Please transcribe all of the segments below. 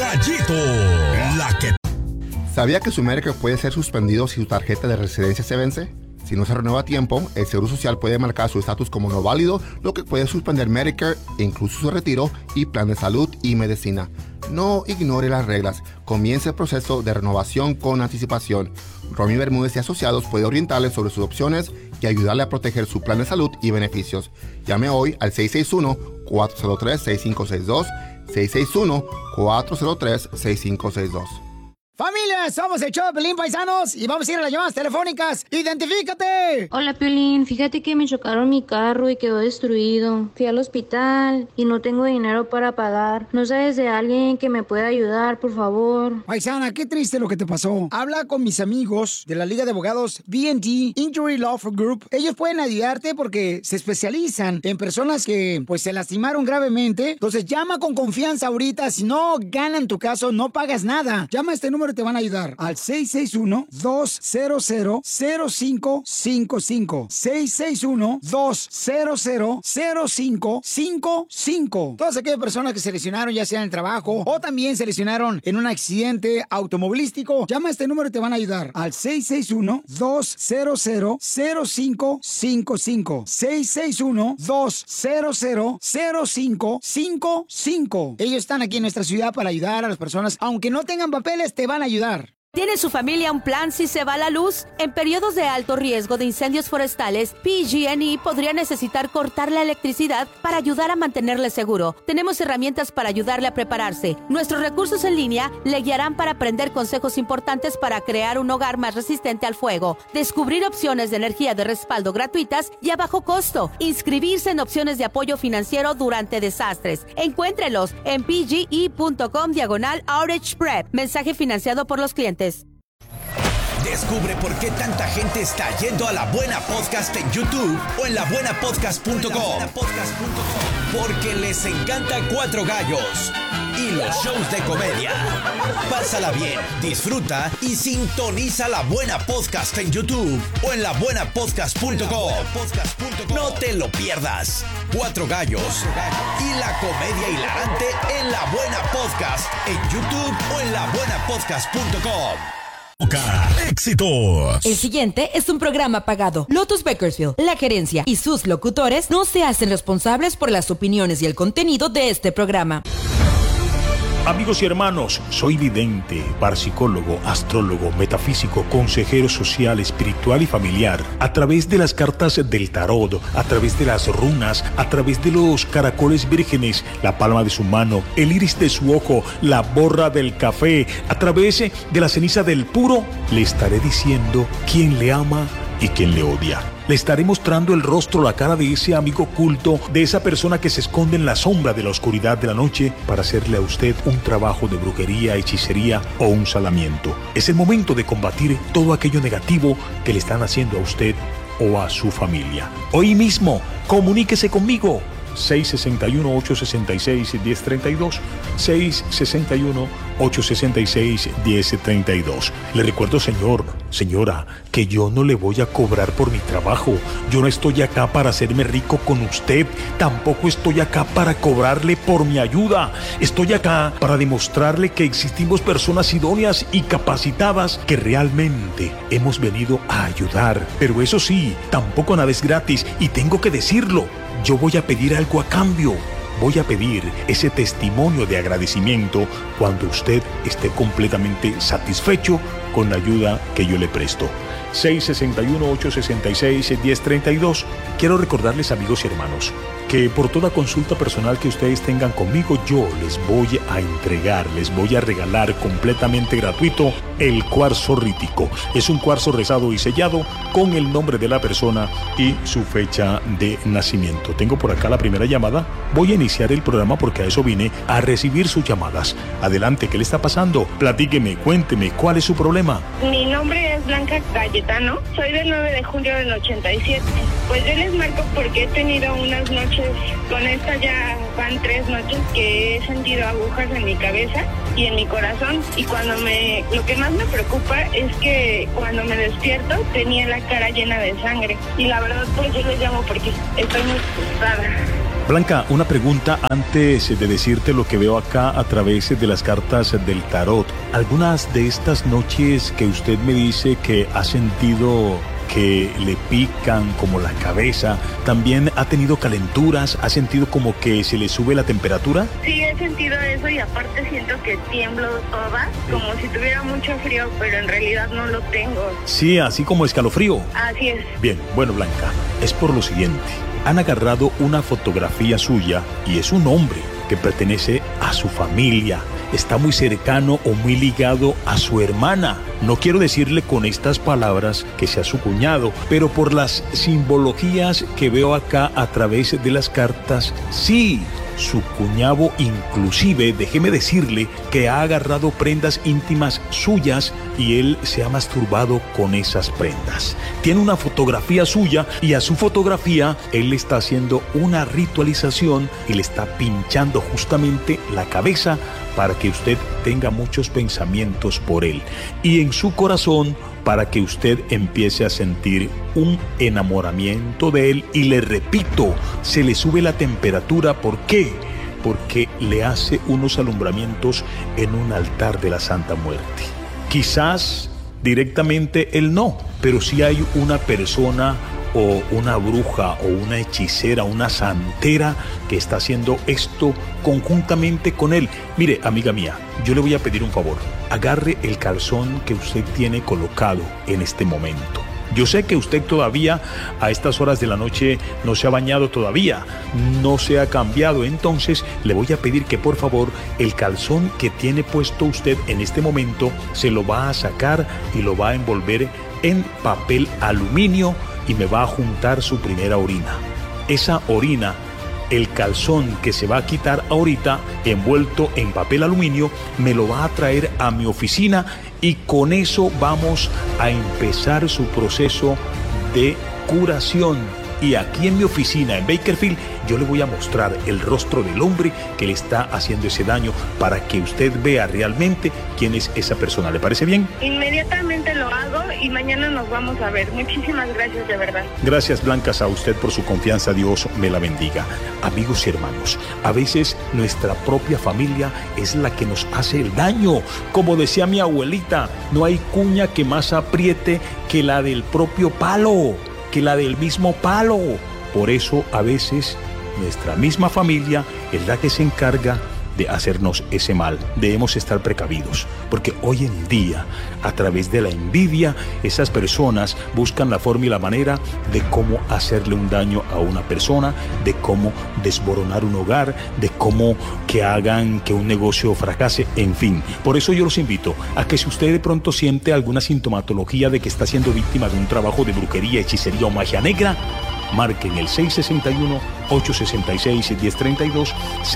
Gallito, la que... ¿Sabía que su Medicare puede ser suspendido si su tarjeta de residencia se vence? Si no se renueva a tiempo, el Seguro Social puede marcar su estatus como no válido, lo que puede suspender Medicare, incluso su retiro y plan de salud y medicina. No ignore las reglas. Comience el proceso de renovación con anticipación. Romy Bermúdez y Asociados puede orientarle sobre sus opciones y ayudarle a proteger su plan de salud y beneficios. Llame hoy al 661-403-6562, 661-403-6562. Familia, somos el show de Piolín, paisanos, y vamos a ir a las llamadas telefónicas. ¡Identifícate! Hola, Piolín, fíjate que me chocaron mi carro y quedó destruido. Fui al hospital y no tengo dinero para pagar. ¿No sabes de alguien que me pueda ayudar, por favor? Paisana, qué triste lo que te pasó. Habla con mis amigos de la Liga de Abogados B&T Injury Law Group. Ellos pueden ayudarte porque se especializan en personas que, pues, se lastimaron gravemente. Entonces, llama con confianza ahorita. Si no ganan tu caso, no pagas nada. Llama a este número y te van a ayudar al 661-200-0555. 661-200-0555. Todas aquellas personas que se lesionaron ya sea en el trabajo o también se lesionaron en un accidente automovilístico, llama a este número y te van a ayudar al 661-200-0555. 661-200-0555. Ellos están aquí en nuestra ciudad para ayudar a las personas, aunque no tengan papeles, te van a ayudar. ¿Tiene su familia un plan si se va la luz? En periodos de alto riesgo de incendios forestales, PG&E podría necesitar cortar la electricidad para ayudar a mantenerle seguro. Tenemos herramientas para ayudarle a prepararse. Nuestros recursos en línea le guiarán para aprender consejos importantes para crear un hogar más resistente al fuego, descubrir opciones de energía de respaldo gratuitas y a bajo costo, inscribirse en opciones de apoyo financiero durante desastres. Encuéntrelos en pge.com/outage prep. Mensaje financiado por los clientes. Descubre por qué tanta gente está yendo a La Buena Podcast en YouTube o en labuenapodcast.com. Porque les encanta Cuatro Gallos y los shows de comedia. Pásala bien, disfruta y sintoniza La Buena Podcast en YouTube o en labuenapodcast.com. No te lo pierdas. Cuatro Gallos y la comedia hilarante en La Buena Podcast en YouTube o en labuenapodcast.com. ¡Éxitos! El siguiente es un programa pagado. Lotus Bakersfield, la gerencia y sus locutores no se hacen responsables por las opiniones y el contenido de este programa. Amigos y hermanos, soy vidente, parapsicólogo, astrólogo, metafísico, consejero social, espiritual y familiar. A través de las cartas del tarot, a través de las runas, a través de los caracoles vírgenes, la palma de su mano, el iris de su ojo, la borra del café, a través de la ceniza del puro, le estaré diciendo quién le ama y quién le odia. Le estaré mostrando el rostro, la cara de ese amigo oculto, de esa persona que se esconde en la sombra de la oscuridad de la noche para hacerle a usted un trabajo de brujería, hechicería o un salamiento. Es el momento de combatir todo aquello negativo que le están haciendo a usted o a su familia. Hoy mismo, comuníquese conmigo. 661-866-1032, 661-866-1032. Le recuerdo, señor, señora, que yo no le voy a cobrar por mi trabajo. Yo no estoy acá para hacerme rico con usted. Tampoco estoy acá para cobrarle por mi ayuda. Estoy acá para demostrarle que existimos personas idóneas y capacitadas que realmente hemos venido a ayudar. Pero eso sí, tampoco nada es gratis y tengo que decirlo. Yo voy a pedir algo a cambio. Voy a pedir ese testimonio de agradecimiento cuando usted esté completamente satisfecho con la ayuda que yo le presto. 661-866-1032. Quiero recordarles, amigos y hermanos, que por toda consulta personal que ustedes tengan conmigo, yo les voy a entregar, les voy a regalar completamente gratuito el cuarzo rítico. Es un cuarzo rezado y sellado con el nombre de la persona y su fecha de nacimiento. Tengo por acá la primera llamada. Voy a iniciar el programa porque a eso vine, a recibir sus llamadas. Adelante, ¿qué le está pasando? Platíqueme, cuénteme, ¿cuál es su problema? Mi nombre es Blanca Cayetano, soy del 9 de julio del 87. Pues yo les marco porque he tenido unas noches, con esta ya van 3 noches que he sentido agujas en mi cabeza y en mi corazón, y lo que más me preocupa es que cuando me despierto tenía la cara llena de sangre, y la verdad pues yo les llamo porque estoy muy asustada. Blanca, una pregunta antes de decirte lo que veo acá a través de las cartas del tarot. Algunas de estas noches que usted me dice que ha sentido que le pican como la cabeza, ¿también ha tenido calenturas? ¿Ha sentido como que se le sube la temperatura? Sí, he sentido eso y aparte siento que tiemblo toda, como si tuviera mucho frío, pero en realidad no lo tengo. Sí, así como escalofrío. Así es. Bien, bueno, Blanca, es por lo siguiente. Han agarrado una fotografía suya y es un hombre que pertenece a su familia. Está muy cercano o muy ligado a su hermana. No quiero decirle con estas palabras que sea su cuñado, pero por las simbologías que veo acá a través de las cartas, sí, su cuñado, inclusive, déjeme decirle que ha agarrado prendas íntimas suyas y él se ha masturbado con esas prendas. Tiene una fotografía suya y a su fotografía él le está haciendo una ritualización y le está pinchando justamente la cabeza para que usted tenga muchos pensamientos por él. Y en su corazón, para que usted empiece a sentir un enamoramiento de él. Y le repito, se le sube la temperatura. ¿Por qué? Porque le hace unos alumbramientos en un altar de la Santa Muerte. Quizás directamente él no, pero sí hay una persona o una bruja o una hechicera, una santera que está haciendo esto conjuntamente con él. Mire, amiga mía, yo le voy a pedir un favor. Agarre el calzón que usted tiene colocado en este momento. Yo sé que usted todavía a estas horas de la noche no se ha bañado todavía, no se ha cambiado, entonces le voy a pedir que por favor el calzón que tiene puesto usted en este momento se lo va a sacar y lo va a envolver en papel aluminio y me va a juntar su primera orina. Esa orina, el calzón que se va a quitar ahorita envuelto en papel aluminio, me lo va a traer a mi oficina y con eso vamos a empezar su proceso de curación. Y aquí en mi oficina en Bakersfield yo le voy a mostrar el rostro del hombre que le está haciendo ese daño para que usted vea realmente quién es esa persona. ¿Le parece bien? Inmediatamente lo hago y mañana nos vamos a ver. Muchísimas gracias, de verdad. Gracias, Blancas, a usted por su confianza. Dios me la bendiga. Amigos y hermanos, a veces nuestra propia familia es la que nos hace el daño. Como decía mi abuelita, no hay cuña que más apriete que la del propio palo, que la del mismo palo. Por eso a veces nuestra misma familia es la que se encarga de hacernos ese mal. Debemos estar precavidos, porque hoy en día, a través de la envidia, esas personas buscan la forma y la manera de cómo hacerle un daño a una persona, de cómo desboronar un hogar, de cómo que hagan que un negocio fracase, en fin. Por eso yo los invito a que si usted de pronto siente alguna sintomatología de que está siendo víctima de un trabajo de brujería, hechicería o magia negra, marquen el 661-866-1032,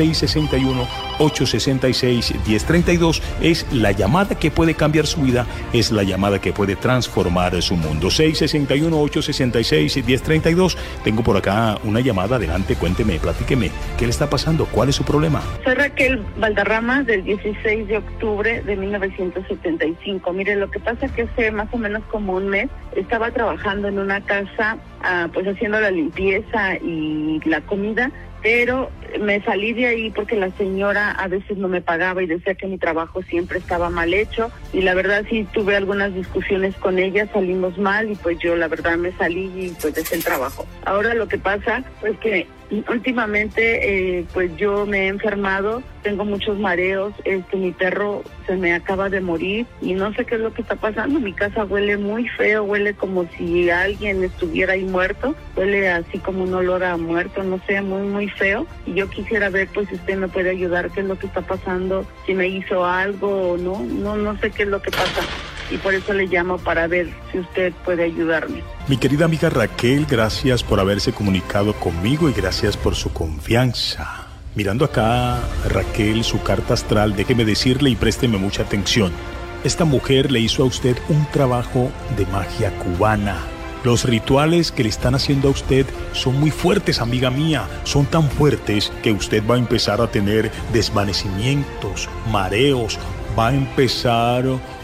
661-866-1032. Es la llamada que puede cambiar su vida, es la llamada que puede transformar su mundo. 661-866-1032. Tengo por acá una llamada, adelante, cuénteme, platíqueme, ¿qué le está pasando? ¿Cuál es su problema? Soy Raquel Valderrama, del 16 de octubre de 1975. Mire, lo que pasa es que hace más o menos como un mes estaba trabajando en una casa, pues haciendo la limpieza y la comida, pero me salí de ahí porque la señora a veces no me pagaba y decía que mi trabajo siempre estaba mal hecho, y la verdad sí tuve algunas discusiones con ella, salimos mal y pues yo la verdad me salí y pues dejé el trabajo. Ahora lo que pasa pues que últimamente pues yo me he enfermado, tengo muchos mareos, mi perro se me acaba de morir y no sé qué es lo que está pasando. Mi casa huele muy feo, huele como si alguien estuviera ahí muerto, huele así como un olor a muerto, no sé, muy muy feo, y yo quisiera ver pues si usted me puede ayudar, qué es lo que está pasando, si me hizo algo o no sé qué es lo que pasa, y por eso le llamo para ver si usted puede ayudarme. Mi querida amiga Raquel, gracias por haberse comunicado conmigo y gracias por su confianza. Mirando acá, Raquel, su carta astral, déjeme decirle y présteme mucha atención. Esta mujer le hizo a usted un trabajo de magia cubana. Los rituales que le están haciendo a usted son muy fuertes, amiga mía. Son tan fuertes que usted va a empezar a tener desvanecimientos, mareos, va a empezar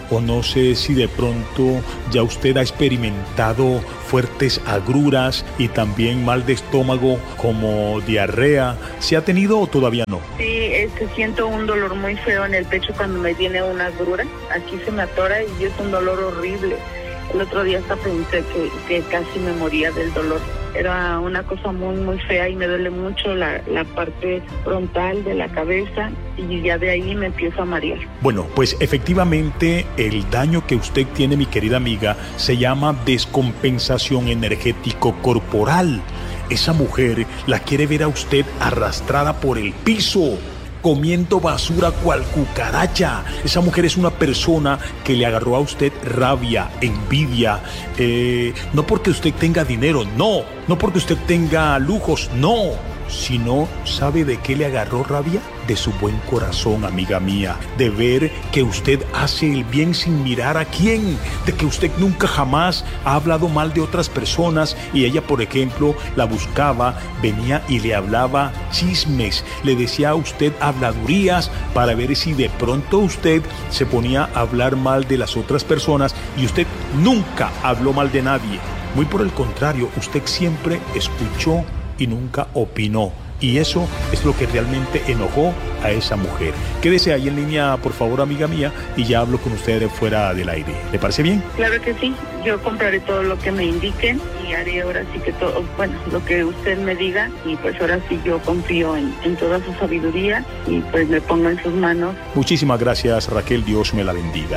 o no sé si de pronto ya usted ha experimentado fuertes agruras y también mal de estómago como diarrea. ¿Se ha tenido o todavía no? Sí, siento un dolor muy feo en el pecho cuando me viene una agrura. Aquí se me atora y es un dolor horrible. El otro día hasta pensé que casi me moría del dolor. Era una cosa muy, muy fea y me duele mucho la parte frontal de la cabeza y ya de ahí me empiezo a marear. Bueno, pues efectivamente el daño que usted tiene, mi querida amiga, se llama descompensación energético corporal. Esa mujer la quiere ver a usted arrastrada por el piso, comiendo basura cual cucaracha. Esa mujer es una persona que le agarró a usted rabia, envidia, no porque usted tenga dinero, no porque usted tenga lujos, no, sino ¿sabe de qué le agarró rabia? De su buen corazón, amiga mía, de ver que usted hace el bien sin mirar a quién, de que usted nunca jamás ha hablado mal de otras personas y ella, por ejemplo, la buscaba, venía y le hablaba chismes, le decía a usted habladurías para ver si de pronto usted se ponía a hablar mal de las otras personas y usted nunca habló mal de nadie. Muy por el contrario, usted siempre escuchó y nunca opinó. Y eso es lo que realmente enojó a esa mujer. Quédese ahí en línea, por favor, amiga mía, y ya hablo con usted fuera del aire. ¿Le parece bien? Claro que sí. Yo compraré todo lo que me indiquen y haré ahora sí que todo, bueno, lo que usted me diga. Y pues ahora sí yo confío en toda su sabiduría y pues me pongo en sus manos. Muchísimas gracias, Raquel. Dios me la bendiga.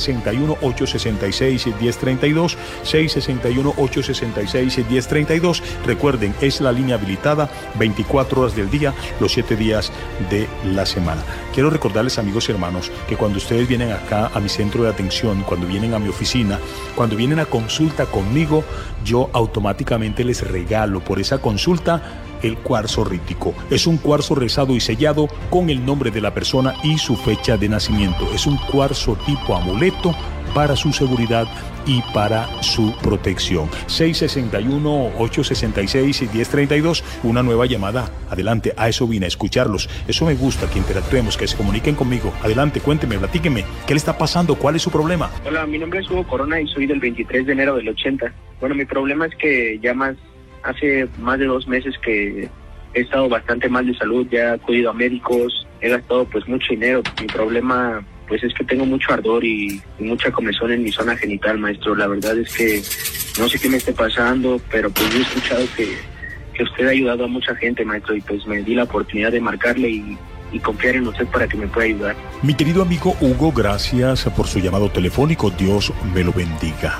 661-866-1032. 661-866-1032. Recuerden, es la línea habilitada 24 horas del día, los 7 días de la semana. Quiero recordarles, amigos y hermanos, que cuando ustedes vienen acá a mi centro de atención, cuando vienen a mi oficina, cuando vienen a consulta conmigo, yo automáticamente les regalo por esa consulta el cuarzo rítico. Es un cuarzo rezado y sellado con el nombre de la persona y su fecha de nacimiento. Es un cuarzo tipo amuleto para su seguridad y para su protección. 661-866-1032, una nueva llamada. Adelante, a eso vine, a escucharlos. Eso me gusta, que interactuemos, que se comuniquen conmigo. Adelante, cuénteme, platíqueme, ¿qué le está pasando? ¿Cuál es su problema? Hola, mi nombre es Hugo Corona y soy del 23 de enero del 80. Bueno, mi problema es que hace más de 2 meses que he estado bastante mal de salud, ya he acudido a médicos, he gastado pues mucho dinero. Mi problema pues es que tengo mucho ardor y mucha comezón en mi zona genital, maestro. La verdad es que no sé qué me esté pasando, pero pues yo he escuchado que usted ha ayudado a mucha gente, maestro, y pues me di la oportunidad de marcarle y confiar en usted para que me pueda ayudar. Mi querido amigo Hugo, gracias por su llamado telefónico. Dios me lo bendiga.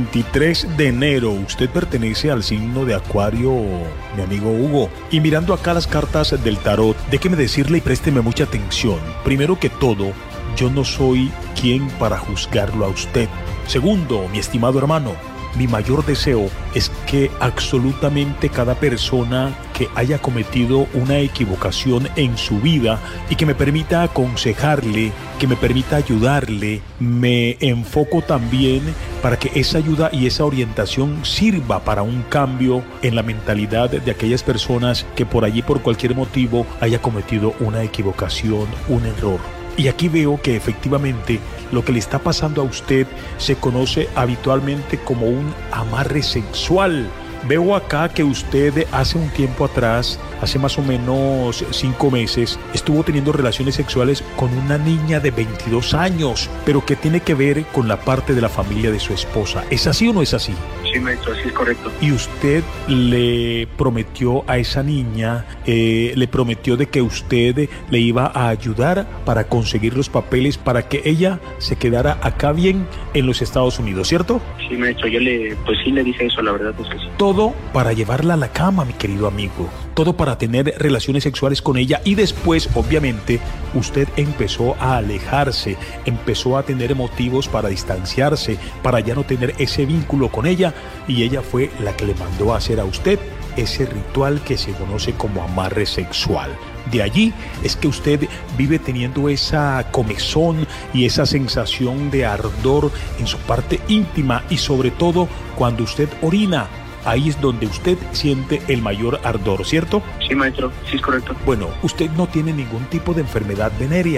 23 de enero, usted pertenece al signo de Acuario, mi amigo Hugo. Y mirando acá las cartas del tarot, déjeme decirle y présteme mucha atención. Primero que todo, yo no soy quien para juzgarlo a usted. Segundo, mi estimado hermano, mi mayor deseo es que absolutamente cada persona que haya cometido una equivocación en su vida y que me permita aconsejarle, que me permita ayudarle, me enfoco también para que esa ayuda y esa orientación sirva para un cambio en la mentalidad de aquellas personas que por allí, por cualquier motivo, haya cometido una equivocación, un error. Y aquí veo que efectivamente lo que le está pasando a usted se conoce habitualmente como un amarre sexual. Veo acá que usted hace un tiempo atrás, hace más o menos 5 meses, estuvo teniendo relaciones sexuales con una niña de 22 años, pero que tiene que ver con la parte de la familia de su esposa. ¿Es así o no es así? Sí, maestro, así es correcto. Y usted le prometió a esa niña, le prometió de que usted le iba a ayudar para conseguir los papeles para que ella se quedara acá bien en los Estados Unidos, ¿cierto? Sí, maestro, yo le dije eso, la verdad es que sí. Todo para llevarla a la cama, mi querido amigo. Todo para tener relaciones sexuales con ella y después, obviamente, usted empezó a alejarse, empezó a tener motivos para distanciarse, para ya no tener ese vínculo con ella y ella fue la que le mandó a hacer a usted ese ritual que se conoce como amarre sexual. De allí es que usted vive teniendo esa comezón y esa sensación de ardor en su parte íntima y sobre todo cuando usted orina. Ahí es donde usted siente el mayor ardor, ¿cierto? Sí, maestro, sí es correcto. Bueno, usted no tiene ningún tipo de enfermedad venérea.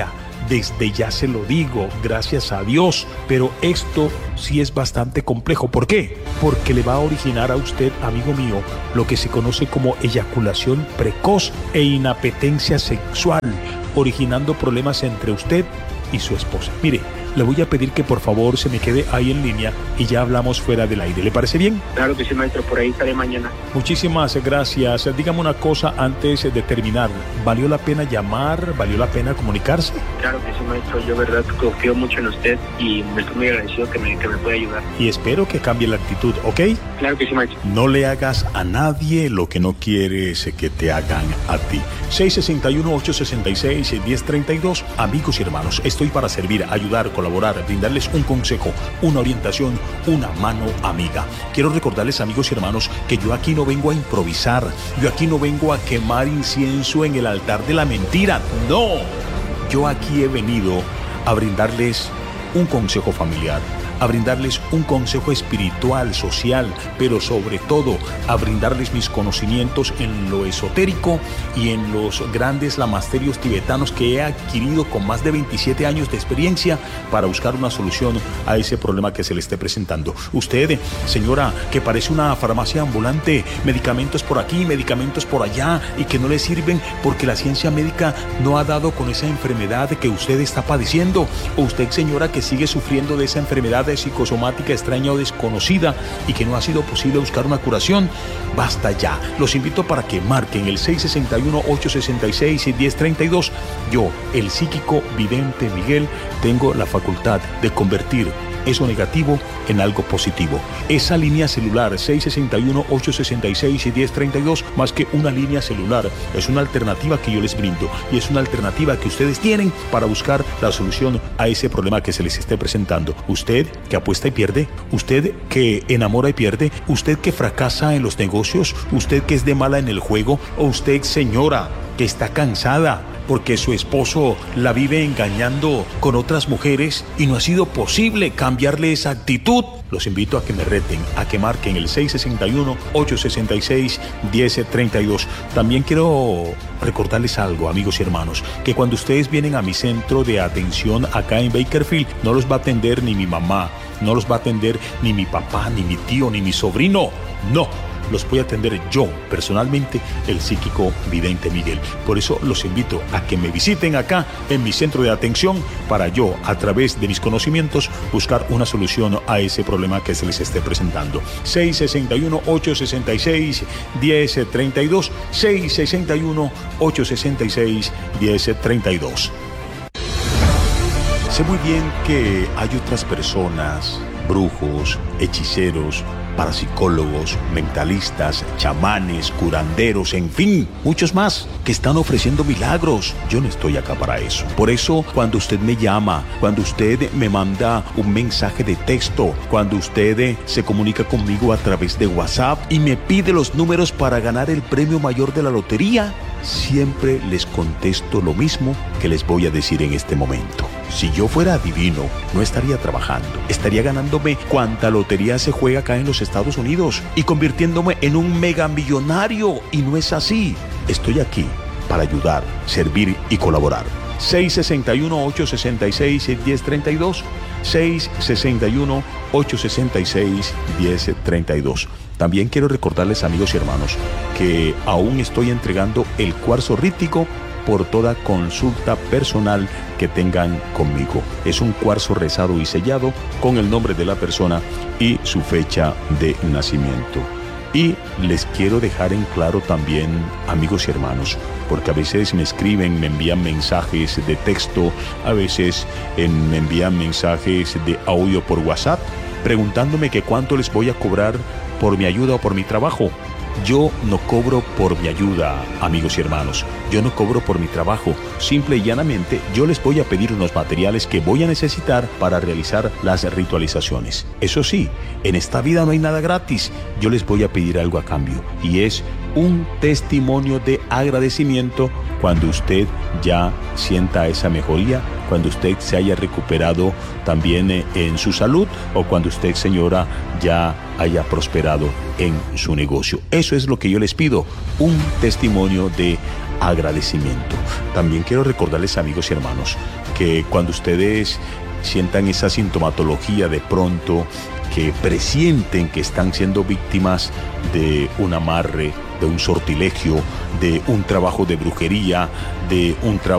desde ya se lo digo, gracias a Dios, pero esto sí es bastante complejo. ¿Por qué? Porque le va a originar a usted, amigo mío, lo que se conoce como eyaculación precoz e inapetencia sexual, originando problemas entre usted y su esposa. Mire, le voy a pedir que por favor se me quede ahí en línea y ya hablamos fuera del aire. ¿Le parece bien? Claro que sí, maestro, por ahí estaré mañana. Muchísimas gracias. Dígame una cosa antes de terminar. ¿Valió la pena llamar? ¿Valió la pena comunicarse? Claro que sí, maestro. Yo, verdad, confío mucho en usted y me estoy muy agradecido que me pueda ayudar. Y espero que cambie la actitud, ¿ok? Claro que sí, maestro. No le hagas a nadie lo que no quieres que te hagan a ti. 661-866-1032. Amigos y hermanos, estoy para servir, ayudar, colaborar, brindarles un consejo, una orientación, una mano amiga. Quiero recordarles, amigos y hermanos, que yo aquí no vengo a improvisar, yo aquí no vengo a quemar incienso en el altar de la mentira, no. Yo aquí he venido a brindarles un consejo familiar, a brindarles un consejo espiritual, social, pero sobre todo a brindarles mis conocimientos en lo esotérico y en los grandes lamasterios tibetanos que he adquirido con más de 27 años de experiencia para buscar una solución a ese problema que se le esté presentando. Usted, señora, que parece una farmacia ambulante, medicamentos por aquí, medicamentos por allá y que no le sirven porque la ciencia médica no ha dado con esa enfermedad que usted está padeciendo. O usted, señora, que sigue sufriendo de esa enfermedad psicosomática extraña o desconocida y que no ha sido posible buscar una curación, basta ya. Los invito para que marquen el 661-866-1032. Yo, el psíquico vidente Miguel, tengo la facultad de convertir eso negativo en algo positivo. Esa línea celular 661-866-1032, más que una línea celular, es una alternativa que yo les brindo y es una alternativa que ustedes tienen para buscar la solución a ese problema que se les esté presentando. Usted que apuesta y pierde, usted que enamora y pierde, usted que fracasa en los negocios, usted que es de mala en el juego, o usted, señora, que está cansada porque su esposo la vive engañando con otras mujeres y no ha sido posible cambiarle esa actitud. Los invito a que me reten, a que marquen el 661-866-1032. También quiero recordarles algo, amigos y hermanos, que cuando ustedes vienen a mi centro de atención acá en Bakersfield, no los va a atender ni mi mamá, no los va a atender ni mi papá, ni mi tío, ni mi sobrino, no. Los voy a atender yo, personalmente, el psíquico vidente Miguel. Por eso los invito a que me visiten acá en mi centro de atención para yo, a través de mis conocimientos, buscar una solución a ese problema que se les esté presentando. 661-866-1032, 661-866-1032. Sé muy bien que hay otras personas, brujos, hechiceros, parapsicólogos, mentalistas, chamanes, curanderos, en fin, muchos más que están ofreciendo milagros. Yo no estoy acá para eso. Por eso, cuando usted me llama, cuando usted me manda un mensaje de texto, cuando usted se comunica conmigo a través de WhatsApp y me pide los números para ganar el premio mayor de la lotería, siempre les contesto lo mismo que les voy a decir en este momento. Si yo fuera adivino, no estaría trabajando. Estaría ganándome cuanta lotería se juega acá en los Estados Unidos y convirtiéndome en un megamillonario. Y no es así. Estoy aquí para ayudar, servir y colaborar. 661-866-1032. 661-866-1032. También quiero recordarles, amigos y hermanos, que aún estoy entregando el cuarzo rítico por toda consulta personal que tengan conmigo. Es un cuarzo rezado y sellado con el nombre de la persona y su fecha de nacimiento. Y les quiero dejar en claro también, amigos y hermanos, porque a veces me escriben, me envían mensajes de texto, a veces me envían mensajes de audio por WhatsApp, preguntándome que cuánto les voy a cobrar por mi ayuda o por mi trabajo. Yo no cobro por mi ayuda, amigos y hermanos. Yo no cobro por mi trabajo. Simple y llanamente, yo les voy a pedir unos materiales que voy a necesitar para realizar las ritualizaciones. Eso sí, en esta vida no hay nada gratis. Yo les voy a pedir algo a cambio, y es un testimonio de agradecimiento cuando usted ya sienta esa mejoría, cuando usted se haya recuperado también en su salud, o cuando usted, señora, ya haya prosperado en su negocio. Eso es lo que yo les pido, un testimonio de agradecimiento. También quiero recordarles, amigos y hermanos, que cuando ustedes sientan esa sintomatología de pronto, que presienten que están siendo víctimas de un amarre, de un sortilegio, de un trabajo de brujería, de un trabajo